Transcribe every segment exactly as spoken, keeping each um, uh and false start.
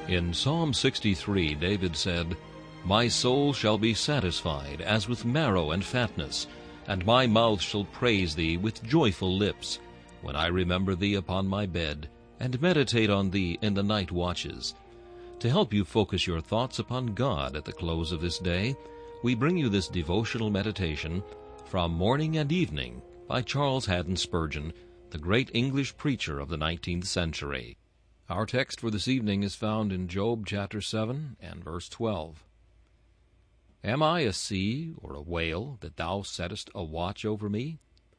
In Psalm sixty-three, David said, "My soul shall be satisfied as with marrow and fatness, and my mouth shall praise thee with joyful lips, when I remember thee upon my bed, and meditate on thee in the night watches." To help you focus your thoughts upon God at the close of this day, we bring you this devotional meditation from Morning and Evening by Charles Haddon Spurgeon, the great English preacher of the nineteenth century. Our text for this evening is found in Job chapter seven and verse twelve. "Am I a sea or a whale, that thou settest a watch over me?"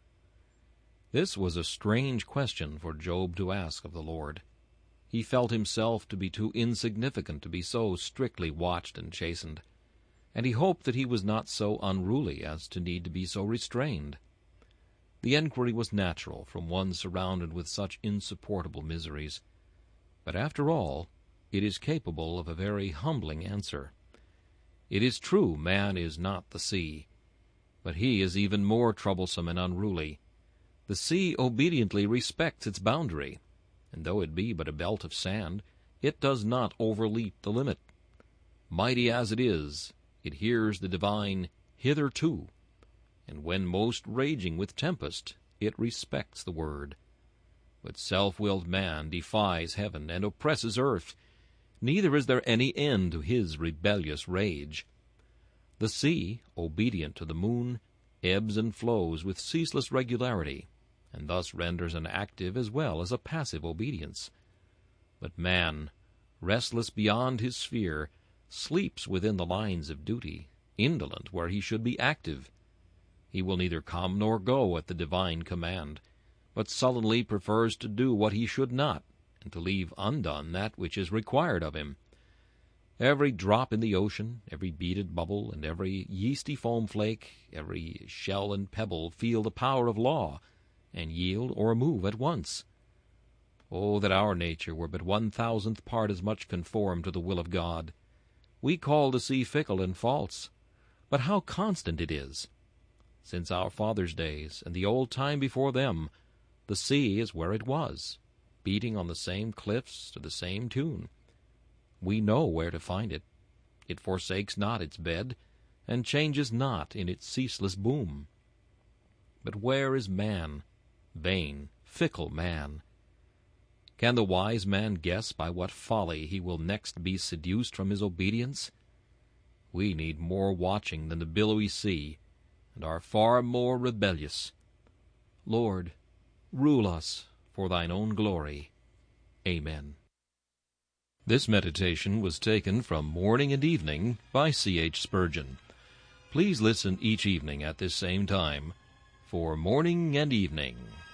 This was a strange question for Job to ask of the Lord. He felt himself to be too insignificant to be so strictly watched and chastened, and he hoped that he was not so unruly as to need to be so restrained. The enquiry was natural from one surrounded with such insupportable miseries. But after all, it is capable of a very humbling answer. It is true man is not the sea, but he is even more troublesome and unruly. The sea obediently respects its boundary, and though it be but a belt of sand, it does not overleap the limit. Mighty as it is, it hears the divine "hitherto," and when most raging with tempest, it respects the word. But self-willed man defies heaven and oppresses earth. Neither is there any end to his rebellious rage. The sea, obedient to the moon, ebbs and flows with ceaseless regularity, and thus renders an active as well as a passive obedience. But man, restless beyond his sphere, sleeps within the lines of duty, indolent where he should be active. He will neither come nor go at the divine command, but sullenly prefers to do what he should not, and to leave undone that which is required of him. Every drop in the ocean, every beaded bubble, and every yeasty foam flake, every shell and pebble feel the power of law, and yield or move at once. Oh, that our nature were but one thousandth part as much conformed to the will of God! We call the sea fickle and false, but how constant it is! Since our fathers' days, and the old time before them, the sea is where it was, beating on the same cliffs to the same tune. We know where to find it. It forsakes not its bed, and changes not in its ceaseless boom. But where is man, vain, fickle man? Can the wise man guess by what folly he will next be seduced from his obedience? We need more watching than the billowy sea, and are far more rebellious. Lord, rule us for thine own glory. Amen. This meditation was taken from Morning and Evening by C H Spurgeon. Please listen each evening at this same time for Morning and Evening.